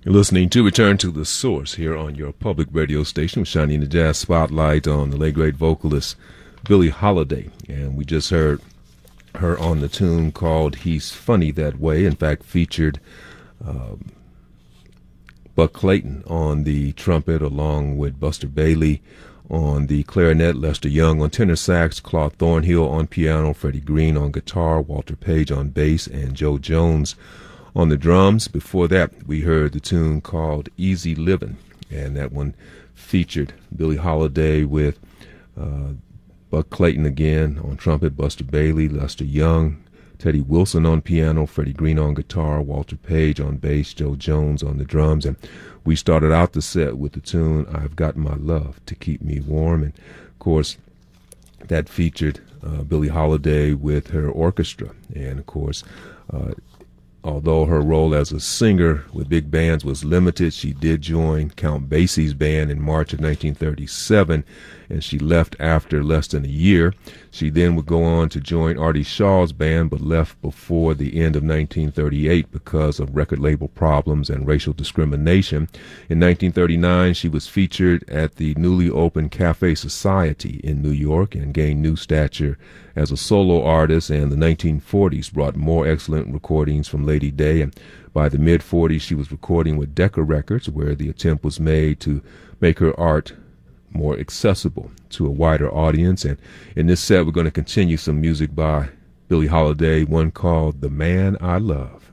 You're listening to Return to the Source here on your public radio station, shining the jazz spotlight on the late great vocalist Billie Holiday. And we just heard her on the tune called He's Funny That Way. In fact, featured Buck Clayton on the trumpet along with Buster Bailey on the clarinet, Lester Young on tenor sax, Claude Thornhill on piano, Freddie Green on guitar, Walter Page on bass, and Joe Jones on the drums. Before that, we heard the tune called Easy Livin', and that one featured Billie Holiday with Buck Clayton again on trumpet, Buster Bailey, Lester Young, Teddy Wilson on piano, Freddie Green on guitar, Walter Page on bass, Joe Jones on the drums. And we started out the set with the tune I've Got My Love to Keep Me Warm. And, of course, that featured Billie Holiday with her orchestra. And, of course, although her role as a singer with big bands was limited, she did join Count Basie's band in March of 1937, and she left after less than a year. She then would go on to join Artie Shaw's band, but left before the end of 1938 because of record label problems and racial discrimination. In 1939, she was featured at the newly opened Cafe Society in New York and gained new stature as a solo artist, and the 1940s brought more excellent recordings from Lady Day, and by the mid-40s she was recording with Decca Records, where the attempt was made to make her art more accessible to a wider audience. And in this set we're going to continue some music by Billie Holiday, one called The Man I Love.